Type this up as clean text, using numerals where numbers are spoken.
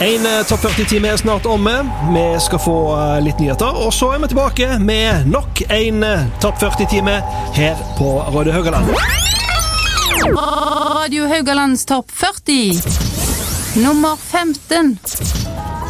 En topp 40-time snart omme. Vi skal få litt nyheter, og så vi tilbake med nok en topp 40-time her på Radio Haugaland. Radio Haugalands topp 40. Nummer 15.